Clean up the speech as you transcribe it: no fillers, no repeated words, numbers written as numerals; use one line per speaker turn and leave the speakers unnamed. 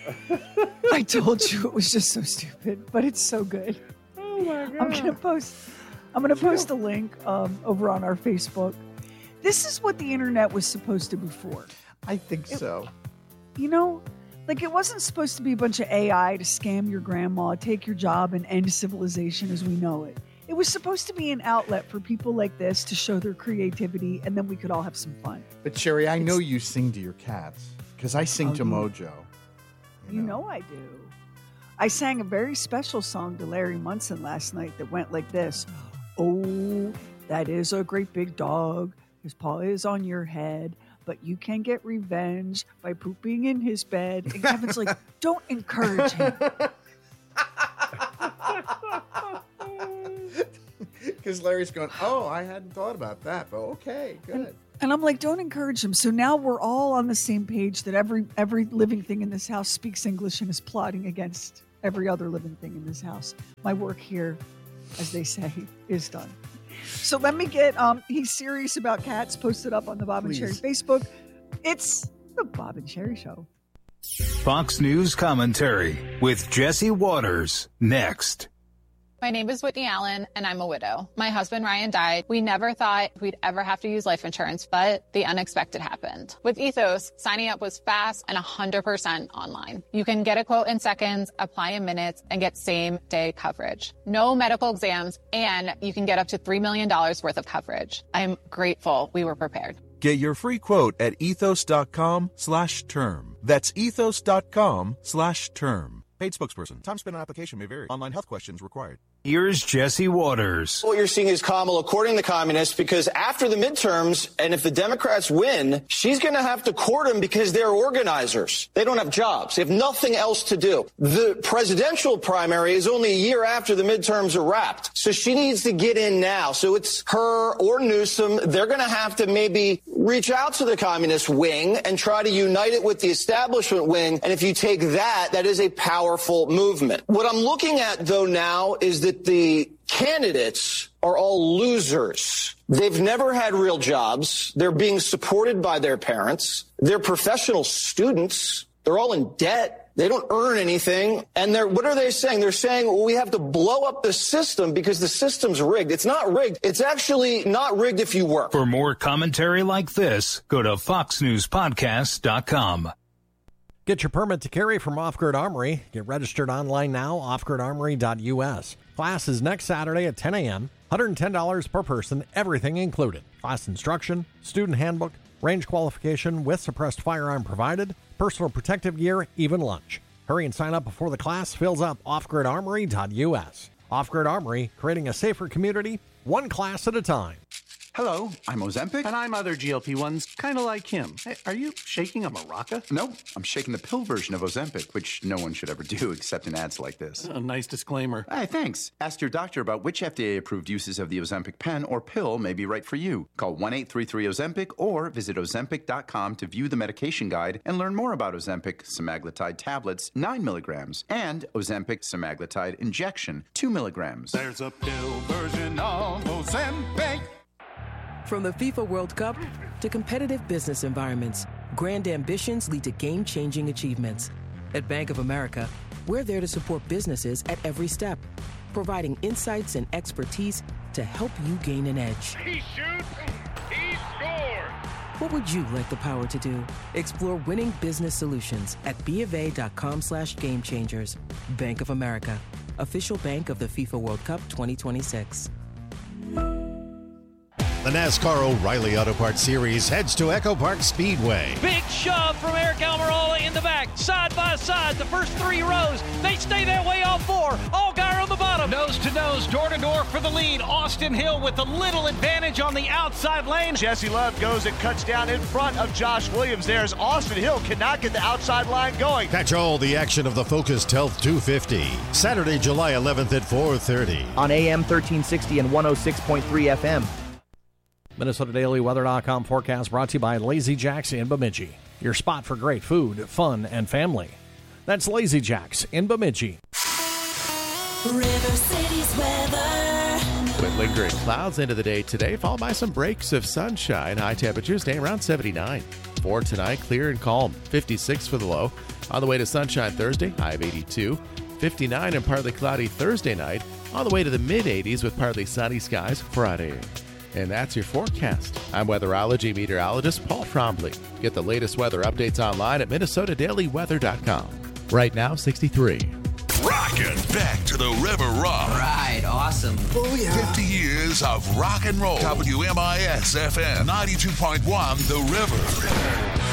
I told you it was just so stupid, but it's so good.
Oh my God.
I'm gonna post a link over on our Facebook. This is what the internet was supposed to be for.
I think so.
You know, like it wasn't supposed to be a bunch of AI to scam your grandma, take your job, and end civilization as we know it. It was supposed to be an outlet for people like this to show their creativity, and then we could all have some fun.
But Sherry, I know you sing to your cats because I sing to Mojo.
You know I do. I sang a very special song to Larry Munson last night that went like this. Oh, that is a great big dog. His paw is on your head, but you can get revenge by pooping in his bed. And Kevin's like, don't encourage him.
Because Larry's going, oh, I hadn't thought about that, but okay, good.
And I'm like, don't encourage him. So now we're all on the same page that every living thing in this house speaks English and is plotting against every other living thing in this house. My work here, as they say, is done. So let me get, he's serious about cats, posted up on the Bob and Sherry Facebook. It's the Bob and Sherry Show.
Fox News Commentary with Jesse Waters, next.
My name is Whitney Allen, and I'm a widow. My husband, Ryan, died. We never thought we'd ever have to use life insurance, but the unexpected happened. With Ethos, signing up was fast and 100% online. You can get a quote in seconds, apply in minutes, and get same-day coverage. No medical exams, and you can get up to $3 million worth of coverage. I'm grateful we were prepared.
Get your free quote at ethos.com/term. That's ethos.com/term. Paid spokesperson. Time spent on application may vary. Online health questions required.
Here's Jesse Waters.
What you're seeing is Kamala courting the communists because after the midterms, and if the Democrats win, she's going to have to court them because they're organizers. They don't have jobs. They have nothing else to do. The presidential primary is only a year after the midterms are wrapped. So she needs to get in now. So it's her or Newsom. They're going to have to maybe reach out to the communist wing and try to unite it with the establishment wing. And if you take that, that is a powerful movement. What I'm looking at, though, now is that the candidates are all losers. They've never had real jobs. They're being supported by their parents. They're professional students. They're all in debt. They don't earn anything. And what are they saying? They're saying, well, we have to blow up the system because the system's rigged. It's not rigged. It's actually not rigged if you work.
For more commentary like this, go to foxnewspodcast.com.
Get your permit to carry from Off Grid Armory. Get registered online now, offgridarmory.us. Class is next Saturday at 10 a.m., $110 per person, everything included. Class instruction, student handbook, range qualification with suppressed firearm provided, personal protective gear, even lunch. Hurry and sign up before the class fills up, offgridarmory.us. Off Grid Armory, creating a safer community, one class at a time.
Hello, I'm Ozempic. And I'm other GLP-1s, kind of like him. Hey, are you shaking a maraca?
No, I'm shaking the pill version of Ozempic, which no one should ever do except in ads like this.
A nice disclaimer.
Hey, thanks. Ask your doctor about which FDA-approved uses of the Ozempic pen or pill may be right for you. Call 1-833-OZEMPIC or visit Ozempic.com to view the medication guide and learn more about Ozempic semaglutide tablets, 9 milligrams, and Ozempic semaglutide injection, 2 milligrams.
There's a pill version of Ozempic.
From the FIFA World Cup to competitive business environments, grand ambitions lead to game-changing achievements. At Bank of America, we're there to support businesses at every step, providing insights and expertise to help you gain an edge.
He shoots, he scores!
What would you like the power to do? Explore winning business solutions at BofA.com/gamechangers. Bank of America, official bank of the FIFA World Cup 2026.
The NASCAR O'Reilly Auto Parts Series heads to Echo Park Speedway.
Big shove from Eric Almirola in the back, side by side, the first 3 rows. They stay that way all 4. Allgaier on the bottom. Nose to nose, door to door for the lead. Austin Hill with a little advantage on the outside lane.
Jesse Love goes and cuts down in front of Josh Williams. There's Austin Hill cannot get the outside line going.
Catch all the action of the Focused Health 250. Saturday, July 11th at 4:30.
On AM 1360 and 106.3 FM.
MinnesotaDailyWeather.com forecast brought to you by Lazy Jacks in Bemidji. Your spot for great food, fun, and family. That's Lazy Jacks in Bemidji.
River City's weather.
With lingering clouds into the day today, followed by some breaks of sunshine. High temperatures stay around 79. For tonight, clear and calm. 56 for the low. On the way to sunshine Thursday, high of 82. 59 and partly cloudy Thursday night. On the way to the mid-80s with partly sunny skies Friday. And that's your forecast. I'm weatherology meteorologist Paul Trombley. Get the latest weather updates online at minnesotadailyweather.com. Right now, 63.
Rockin' back to the River Rock.
Right, awesome.
Oh, yeah. 50 years of rock and roll. WMIS FM 92.1 The River.